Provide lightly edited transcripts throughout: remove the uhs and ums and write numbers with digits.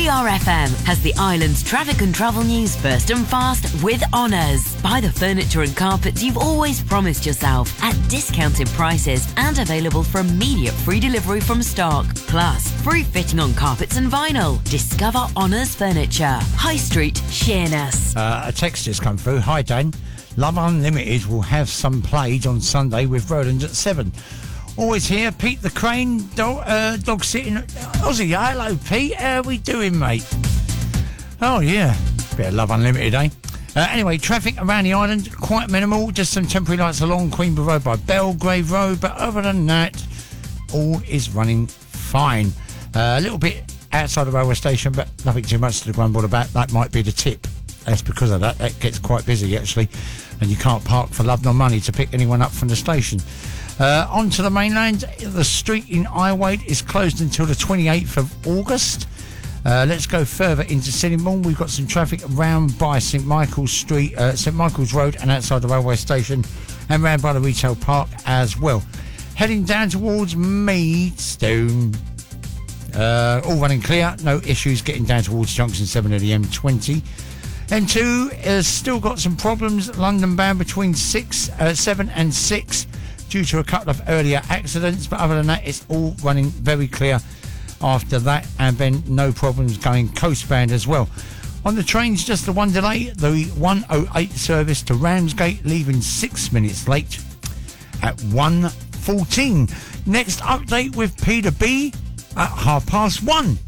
BRFM has the island's traffic and travel news first and fast with Honours. Buy the furniture and carpets you've always promised yourself at discounted prices and available for immediate free delivery from stock. Plus, free fitting on carpets and vinyl. Discover Honours Furniture. High Street, Sheerness. A text has come through. Hi, Dan. Love Unlimited will have some plays on Sunday with Roland at 7. Always here, Pete the Crane, dog sitting. Aussie, hello, Pete. How we doing, mate? Oh, yeah. Bit of Love Unlimited, eh? Anyway, traffic around the island, quite minimal. Just some temporary lights along Queenborough Road by Belgrave Road. But other than that, all is running fine. A little bit outside the railway station, but nothing too much to grumble about. That might be the tip. That's because of that. That gets quite busy, actually. And you can't park for love nor money to pick anyone up from the station. Onto the mainland, the street in Iwade is closed until the 28th of August. Let's go further into Sittingbourne. We've got some traffic around by St Michael's Street, St Michael's Road and outside the railway station and round by the retail park as well. Heading down towards Maidstone, all running clear. No issues getting down towards Junction 7 of the M20. N2 has still got some problems, London bound between 7 and 6 due to a couple of earlier accidents, but other than that it's all running very clear after that, and then no problems going coastbound as well. On the trains, just the one delay, the 108 service to Ramsgate leaving 6 minutes late at 1:14. Next update with Peter B at 1:30.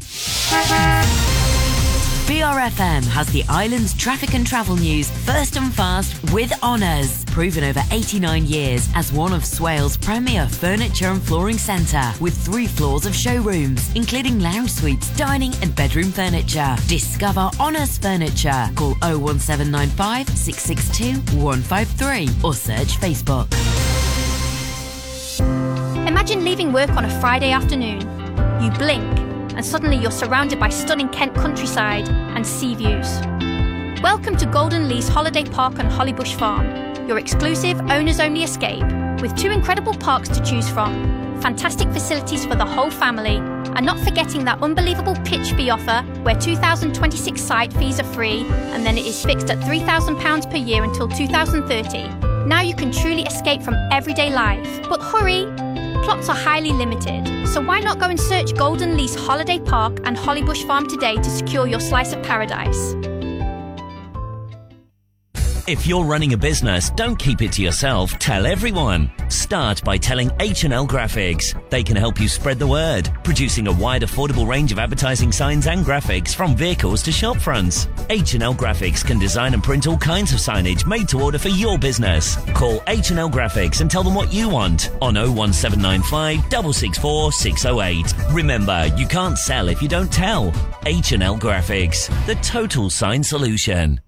BRFM has the island's traffic and travel news first and fast with Honours. Proven over 89 years as one of Swales' premier furniture and flooring centre with 3 floors of showrooms, including lounge suites, dining and bedroom furniture. Discover Honours Furniture. Call 01795 662 153 or search Facebook. Imagine leaving work on a Friday afternoon. You blink and suddenly you're surrounded by stunning Kent countryside and sea views. Welcome to Golden Lease Holiday Park on Hollybush Farm, your exclusive owners-only escape with 2 incredible parks to choose from, fantastic facilities for the whole family, and not forgetting that unbelievable pitch fee offer where 2026 site fees are free and then it is fixed at £3,000 per year until 2030. Now you can truly escape from everyday life. But hurry! Plots are highly limited, so why not go and search Golden Lease Holiday Park and Hollybush Farm today to secure your slice of paradise. If you're running a business, don't keep it to yourself, tell everyone. Start by telling H&L Graphics. They can help you spread the word, producing a wide affordable range of advertising signs and graphics from vehicles to shop fronts. H&L Graphics can design and print all kinds of signage made to order for your business. Call H&L Graphics and tell them what you want on 01795 664 608. Remember, you can't sell if you don't tell. H&L Graphics, the total sign solution.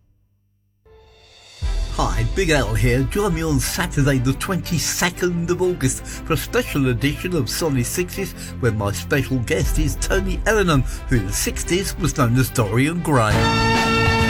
Hi, Big Al here. Join me on Saturday the 22nd of August for a special edition of Solid 60s where my special guest is Tony Ellenham, who in the 60s was known as Dorian Gray.